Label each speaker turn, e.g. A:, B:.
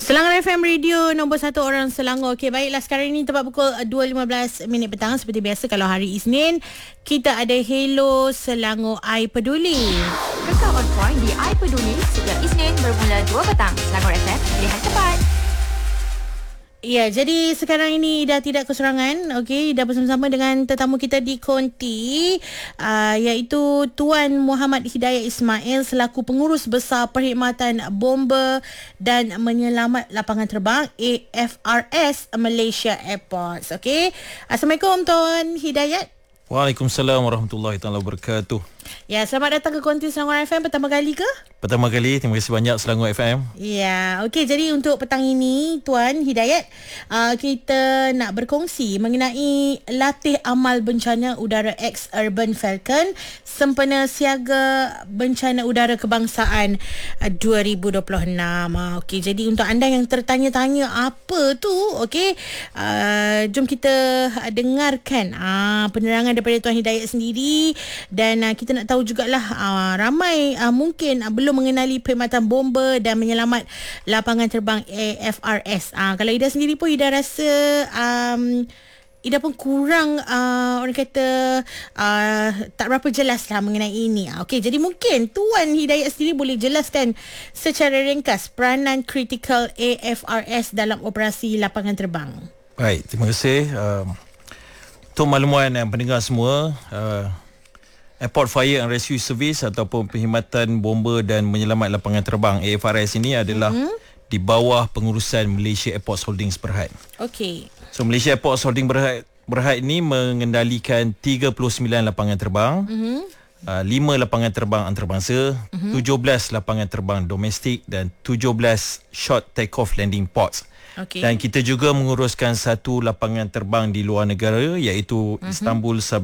A: Selangor FM Radio nombor 1 orang Selangor. Okey, baiklah, sekarang ini tepat pukul 2.15 petang. Seperti biasa kalau hari Isnin kita ada Hello Selangor I Peduli.
B: Kekal on point di I Peduli setiap Isnin bermula 2 petang. Selangor FM, pilihan tepat.
A: Ya, jadi sekarang ini dah tidak keserangan. Okey, dah bersama-sama dengan tetamu kita di Konti, iaitu Tuan Muhammad Hidayat Ismail selaku pengurus besar perkhidmatan bomba dan menyelamat lapangan terbang AFRS Malaysia Airports. Okey. Assalamualaikum Tuan Hidayat.
C: Waalaikumsalam warahmatullahi taala wabarakatuh.
A: Ya, selamat datang ke Konti Selangor FM pertama kali ke?
C: Pertama kali, terima kasih banyak Selangor FM.
A: Ya, okey, jadi untuk petang ini Tuan Hidayat, kita nak berkongsi mengenai latih amal bencana udara X Urban Falcon sempena siaga bencana udara kebangsaan 2026. Okey, jadi untuk anda yang tertanya-tanya apa tu, okey, jom kita dengarkan penerangan daripada Tuan Hidayat sendiri. Dan kita nak tahu jugalah ramai mungkin belum mengenali perkhidmatan bomba dan menyelamat lapangan terbang AFRS. Kalau Ida sendiri pun Ida rasa Ida pun kurang orang kata tak berapa jelas lah mengenai ini. Okey, jadi mungkin Tuan Hidayat sendiri boleh jelaskan secara ringkas peranan kritikal AFRS dalam operasi lapangan terbang.
C: Baik, terima kasih. Untuk makluman pendengar semua, Airport Fire and Rescue Service ataupun perkhidmatan bomba dan menyelamat lapangan terbang AFRS ini adalah di bawah pengurusan Malaysia Airports Holdings Berhad.
A: Okey.
C: So Malaysia Airports Holdings Berhad ini mengendalikan 39 lapangan terbang, 5 lapangan terbang antarabangsa, 17 lapangan terbang domestik dan 17 short take-off landing ports.
A: Okay.
C: Dan kita juga menguruskan satu lapangan terbang di luar negara iaitu Istanbul